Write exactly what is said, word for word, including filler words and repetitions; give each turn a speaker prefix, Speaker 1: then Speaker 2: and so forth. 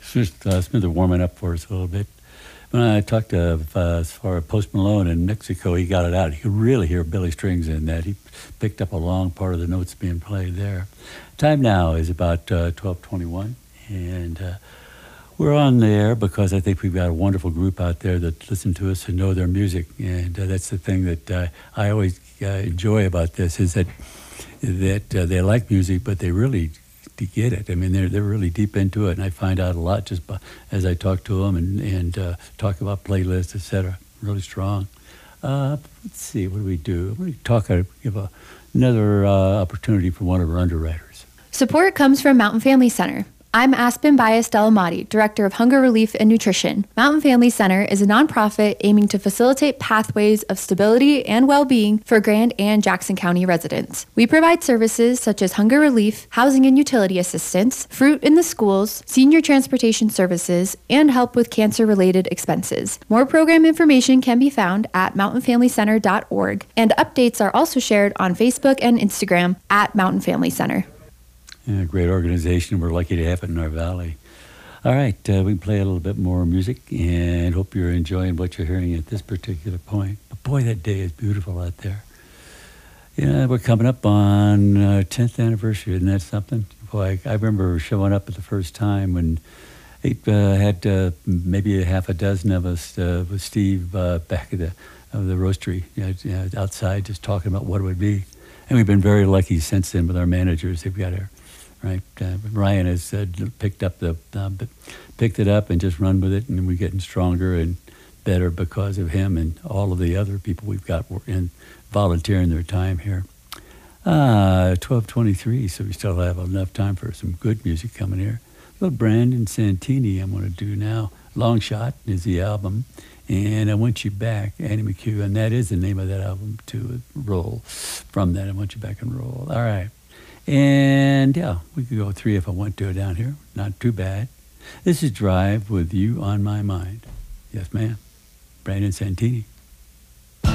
Speaker 1: uh, Smith are warming up for us a little bit. When I talked to uh, as far as Post Malone in Mexico, he got it out. You could really hear Billy Strings in that. He picked up a long part of the notes being played there. Time now is about uh, twelve twenty-one, and uh, we're on there because I think we've got a wonderful group out there that listen to us and know their music, and uh, that's the thing that uh, I always uh, enjoy about this is that that uh, they like music, but they really get it. I mean, they're they're really deep into it, and I find out a lot just by, as I talk to them and and uh, talk about playlists, et cetera. Really strong. Uh, let's see, what do we do? I'm going to talk. Uh, give a, another uh, opportunity for one of our underwriters.
Speaker 2: Support comes from Mountain Family Center. I'm Aspen Bias Delamati, Director of Hunger Relief and Nutrition. Mountain Family Center is a nonprofit aiming to facilitate pathways of stability and well-being for Grand and Jackson County residents. We provide services such as hunger relief, housing and utility assistance, fruit in the schools, senior transportation services, and help with cancer-related expenses. More program information can be found at mountain family center dot org, and updates are also shared on Facebook and Instagram at Mountain Family Center.
Speaker 1: Yeah, great organization. We're lucky to have it in our valley. All right, uh, we can play a little bit more music and hope you're enjoying what you're hearing at this particular point. But boy, that day is beautiful out there. Yeah, we're coming up on uh, tenth anniversary. Isn't that something? Boy, I, I remember showing up at the first time when it uh, had uh, maybe a half a dozen of us uh, with Steve uh, back at the of the roastery, you know, you know, outside, just talking about what it would be. And we've been very lucky since then with our managers. They've got our Right, uh, Ryan has uh, picked up the uh, picked it up and just run with it, and we're getting stronger and better because of him and all of the other people we've got in volunteering their time here. Uh, twelve twenty-three, so we still have enough time for some good music coming here. A little Brandon Santini I'm going to do now. Long Shot is the album, and I Want You Back, Annie McHugh, and that is the name of that album to roll from that. I Want You Back and Roll. All right. And yeah, we could go three if I want to down here. Not too bad. This is Drive with You on My Mind. Yes, ma'am. Brandon Santini.